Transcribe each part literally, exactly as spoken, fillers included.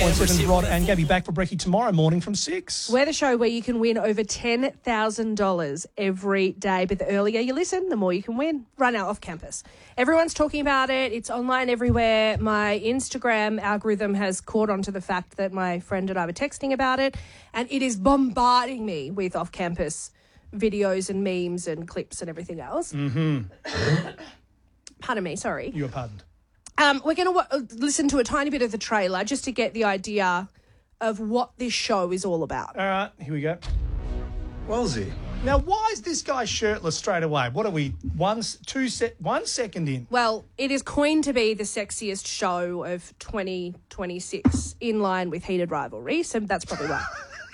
point seven. Rod and Gabby back for brekkie tomorrow morning from six. We're the show where you can win over ten thousand dollars every day. But the earlier you listen, the more you can win. Right now, off campus. Everyone's talking about it. It's online everywhere. My Instagram algorithm has caught on to the fact that my friend and I were texting about it. And it is bombarding me with off-campus videos and memes and clips and everything else. Mm-hmm. Pardon me, sorry. You are pardoned. Um, we're going to w- listen to a tiny bit of the trailer just to get the idea of what this show is all about. All right, here we go. Wellsy. Now, why is this guy shirtless straight away? What are we, one, two, se- one second in? Well, it is coined to be the sexiest show of twenty twenty-six, in line with Heated Rivalry, so that's probably right.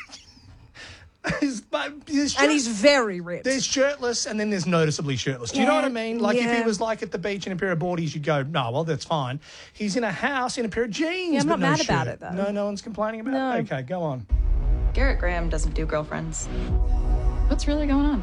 He's, but he's And he's very ripped. There's shirtless and then there's noticeably shirtless. Do you Yeah, know what I mean? Like if yeah. he was like at the beach in a pair of boardies, you'd go, no, well, that's fine. He's in a house in a pair of jeans. Yeah, I'm but not no mad about shirt. it, though. No, no one's complaining about No. it. Okay, go on. Garrett Graham doesn't do girlfriends. What's really going on?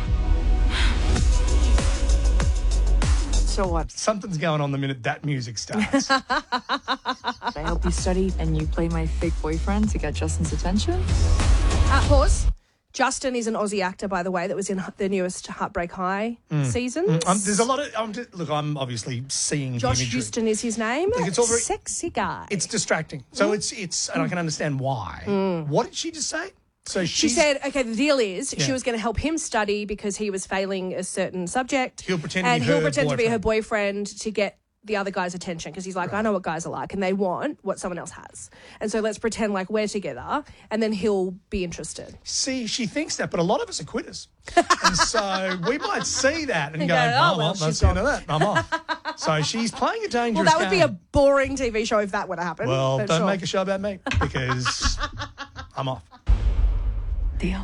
So what? Something's going on the minute that music starts. I help you study and you play my fake boyfriend to get Justin's attention? Uh, pause. Justin is an Aussie actor, by the way, that was in the newest Heartbreak High seasons. Mm, um, there's a lot of... I'm just, look, I'm obviously seeing Josh the imagery. Houston is his name. Like, it's all very- Sexy guy. It's distracting. So it's... it's, and I can understand why. What did she just say? So She she's- said, okay, the deal is Yeah. she was going to help him study because he was failing a certain subject. He'll pretend to and be he'll her pretend to be her boyfriend. boyfriend to get the other guy's attention because he's like, I know what guys are like and they want what someone else has. And so let's pretend like we're together and then he'll be interested. See, she thinks that, but a lot of us are quitters. And so we might see that and go, go, oh, oh, well, well, that's she's the end of that. I'm off. So she's playing a dangerous Well, that would be a game. boring T V show if that would have happened. Well, but don't sure. make a show about me because I'm off. Deal.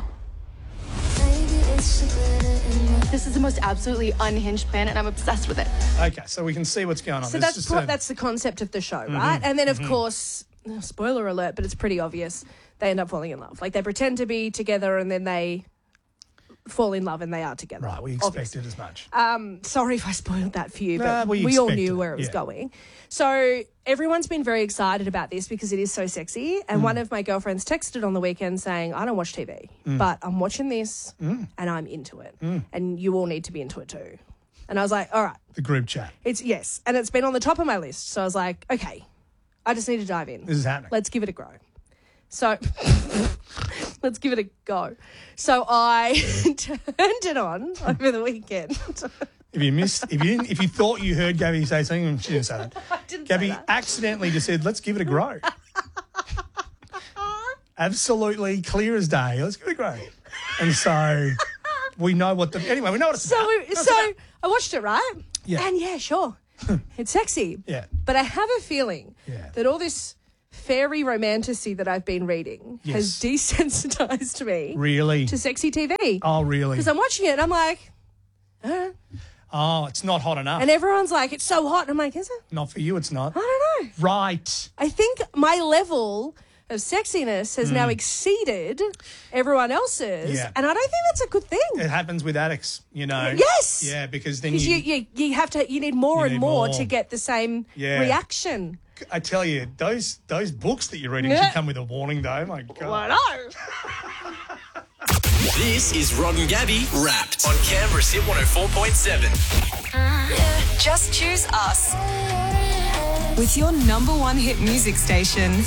This is the most absolutely unhinged plan, and I'm obsessed with it. Okay, so we can see what's going on. So There's that's just pro- a- that's the concept of the show, right? And then, of course, spoiler alert, but it's pretty obvious, they end up falling in love. Like, they pretend to be together and then they fall in love and they are together. right, we expected as much. Um, sorry if I spoiled that for you, Nah, but we we all expected knew it, where it was yeah. going. So everyone's been very excited about this because it is so sexy. And Mm. one of my girlfriends texted on the weekend saying, I don't watch T V, Mm. but I'm watching this and I'm into it. And you all need to be into it too. And I was like, all right, The group chat. it's yes. And it's been on the top of my list. So I was like, okay, I just need to dive in. This is happening. Let's give it a go. So let's give it a go. So I turned it on over the weekend. If you missed, if you didn't, if you thought you heard Gabby say something, she didn't say that. I didn't Gabby say that. accidentally just said, let's give it a grow. Absolutely clear as day. Let's give it a grow. And so we know what the... Anyway, we know what it's So, about. we, We know so what it's I watched it, right? Yeah. And yeah, sure, it's sexy. Yeah. But I have a feeling Yeah. that all this fairy romantasy that I've been reading has Yes. desensitized me Really? to sexy T V. Oh, really? Because I'm watching it and I'm like, uh, Oh, it's not hot enough. and everyone's like, it's so hot. And I'm like, is it? Not for you, it's not. I don't know. Right. I think my level of sexiness has now exceeded everyone else's. Hmm. Yeah. And I don't think that's a good thing. It happens with addicts, you know. Yes. Yeah, because then Because you, you, you, you have to, you need more You and need more, more. to get the same Yeah. reaction. I tell you, those those books that you're reading Yeah. should come with a warning, though. My God. I know. This is Rod and Gabby Wrapped on Canberra's Hit one oh four point seven. Just choose us. With your number one hit music station,